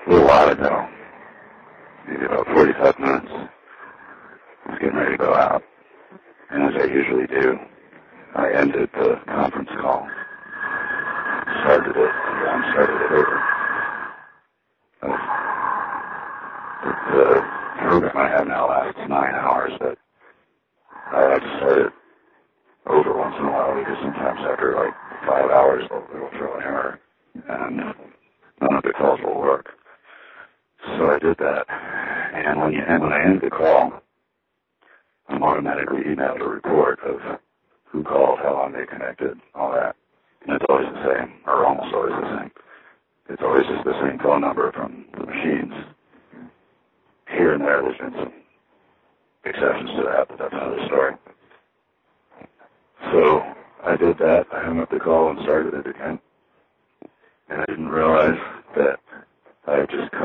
A little while ago, maybe about 45 minutes, I was getting ready to go out, and as I usually do, I ended the conference call, started it, and started it over. The program I have now lasts 9 hours, but I like to start it over once in a while because sometimes after like 5 hours it'll throw an error, and none of the calls will work. So I did that, and when I end the call, I'm automatically emailed a report of who called, how long they connected, all that. And it's always the same, or almost always the same. It's always just the same phone number from the machines. Here and there, there's been some exceptions to that, but that's another story. So I did that. I hung up the call and started it again. And I didn't realize that I had just